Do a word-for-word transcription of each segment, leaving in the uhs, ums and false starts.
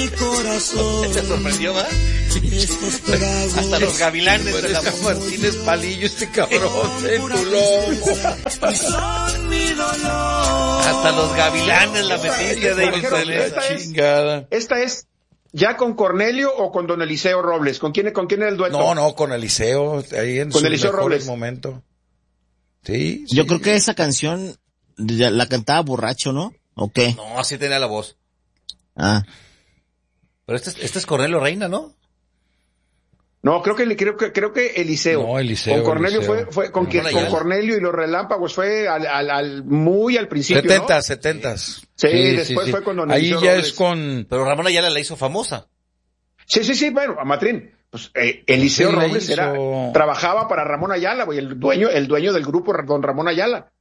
corazón. ¿Te sorprendió, va? Estos tragos. Hasta los gavilanes de la Martínez Palillo, este cabrón, en tu lomo. Son mi dolor. Hasta los gavilanes la metiste, David Pelé. Esta es- Chingada. Esta es ya con Cornelio o con don Eliseo Robles. ¿Con quién, con quién era el dueto? No, no, con Eliseo, ahí en Con su Eliseo mejor Robles. momento. Sí, Yo sí. creo que esa canción ya la cantaba borracho, ¿no? ¿O qué? No, así tenía la voz. Ah. Pero este, es- este es Cornelio Reina, ¿no? No, creo que creo que creo que Eliseo. No, Eliseo, Con Cornelio Eliseo. fue fue con Ramón quien, con Ayala. Cornelio y los Relámpagos fue al, al, al muy al principio, ¿no? Setentas, setentas. Sí, después fue con don Ahí Eliseo ya Robles. es con... Pero Ramón Ayala la hizo famosa. Sí, sí, sí, bueno, a Matrín. Pues eh, Eliseo Sí, la Robles hizo. era trabajaba para Ramón Ayala, güey, el dueño el dueño del grupo don Ramón Ayala.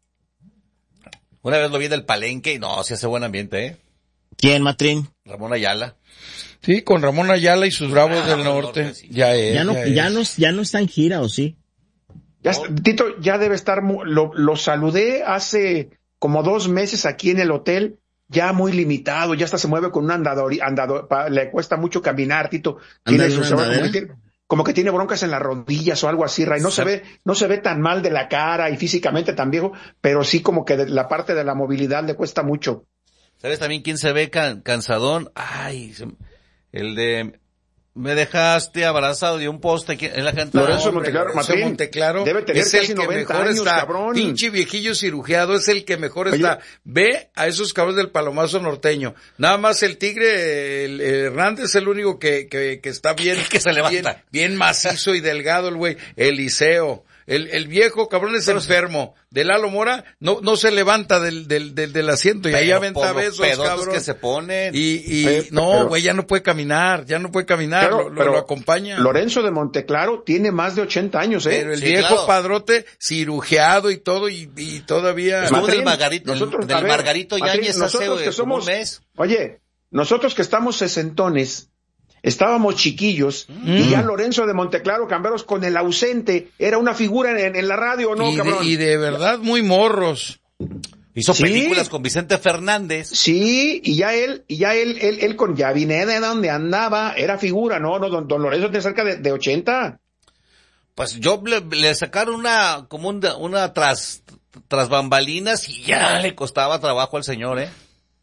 Una vez lo vi del Palenque y no, sí hace buen ambiente, ¿eh? ¿Quién, Matrín? Ramón Ayala. Sí, con Ramón Ayala y sus Bravos Ah, del del Norte. Norte, sí. Ya es, Ya no, ya ya es. no, ya no está en gira, ¿o sí? Ya está- Tito ya debe estar mu- lo, lo saludé hace como dos meses aquí en el hotel, ya muy limitado, ya hasta se mueve con un andador, andador pa- le cuesta mucho caminar, Tito. ¿Anda Tiene en su- una se ve como, que andadera? tiene, como que tiene broncas en las rodillas o algo así, Ray. No se ve, no se ve tan mal de la cara y físicamente tan viejo, pero sí como que de- la parte de la movilidad le cuesta mucho. ¿Sabes también quién se ve can- cansadón? Ay, se- el de... Me dejaste abrazado de un poste. ¿Quién? Es la cantante. Lorenzo Hombre, Monteclaro, Lorenzo Matrín, Monteclaro debe tener es el casi que noventa mejor años, está. cabrón. Pinche viejillo cirugiado es el que mejor Oye. está. Ve a esos cabros del Palomazo norteño. Nada más el Tigre, el, el Hernández es el único que, que, que está bien, Que se levanta. bien, bien macizo y delgado el güey. Eliseo. El, el viejo cabrón es enfermo. De Lalo Mora no, no se levanta del, del, del, del asiento y ahí Pero aventa por los besos, pedotes cabrón. que se ponen. Y, y, Pero- no, pero- güey, ya no puede caminar, ya no puede caminar, Pero- lo, lo- pero lo acompaña. Lorenzo de Monteclaro tiene más de ochenta años, ¿eh? Pero el Sí, viejo claro. padrote, cirugiado y todo, y, y todavía... Estuvo Matrín, del Margarito, del- nosotros, del a ver, Margarito Matrín, Yáñez hace nosotros que eh, como un somos- mes. Oye, nosotros que estamos sesentones, estábamos chiquillos, y ya Lorenzo de Monteclaro Camberos con el ausente, era una figura en, en la radio, ¿no, y, de, cabrón? y de verdad muy morros. Hizo Sí. películas con Vicente Fernández. Sí, y ya él, y ya él, él, él con ya vine de donde andaba, era figura, no, no, don, don Lorenzo tiene cerca de, de ochenta. Pues yo le, le sacaron una, como una, una tras, tras bambalinas y ya le costaba trabajo al señor, ¿eh?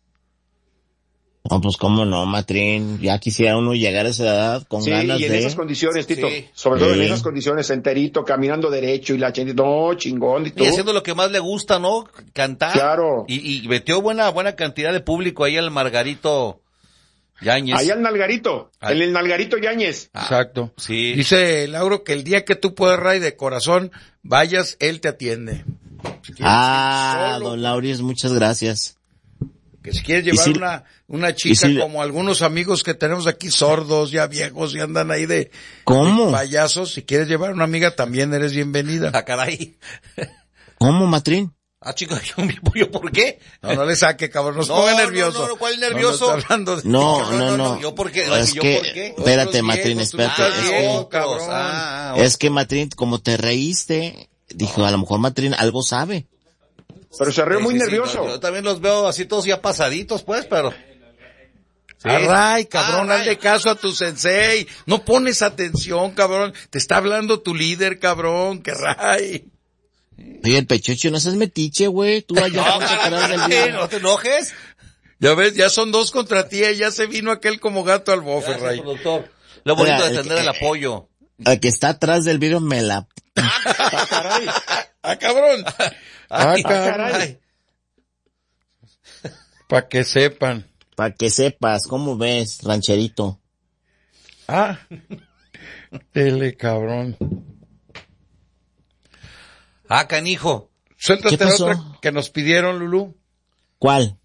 No, pues cómo no, Matrín. Ya quisiera uno llegar a esa edad con Sí, ganas y en de... esas condiciones, Tito, Sí. sobre todo en Sí. esas condiciones, enterito, caminando derecho y la gente, no, chingón, y Y todo. haciendo lo que más le gusta, ¿no? Cantar. Claro. Y, y metió buena, buena cantidad de público ahí al Margarito Yáñez. Allá el Nalgarito, Ahí. el, el Nalgarito Yáñez. Ah, Exacto. sí. Dice Lauro que el día que tú puedas, Ray, de corazón, vayas, él te atiende. Si quieres Ah, ir solo, don Lauris, muchas gracias. que si quieres llevar y si- una, una chica y si- como algunos amigos que tenemos aquí sordos, ya viejos, y andan ahí de, ¿Cómo? de payasos, si quieres llevar una amiga también eres bienvenida. Ah, caray. ¿Cómo, Matrín? Ah, chico, yo, yo, ¿por qué? No, no le saque, cabrón, nos No, ponga no, nervioso. no, no, ¿cuál No, no nervioso? está hablando de- No, No, no, no, no. no, yo por qué, Es yo que, por qué. espérate, Otros Matrín, viejos, tú espérate. estás Es que, viejo, cabrón. Ah, ah, es que Matrín, como te reíste, dijo, a lo mejor Matrín algo sabe. Pero se rió sí, muy sí, sí, nervioso. no, yo también los veo así todos ya pasaditos, pues, pero... Sí. Array, cabrón, Ah, hazle Ray. caso a tu sensei. No pones atención, cabrón. Te está hablando tu líder, cabrón, que Ray. Oye, el pechocho, no seas metiche, güey. Tú allá No, ponte atrás del caray, vidrio. no te enojes. Ya ves, ya son dos contra ti, y ya se vino aquel como gato al bofe, Gracias, Ray. productor. Lo bonito Oiga, de el tener que- el apoyo. El que está atrás del vidrio me la... Ah, cabrón. Ah, Ay, caray. Para que sepan. Para que sepas, ¿cómo ves, rancherito? Ah. Dele, cabrón. Ah, canijo. Suéltate ¿Qué la pasó? otra que nos pidieron, Lulú. ¿Cuál?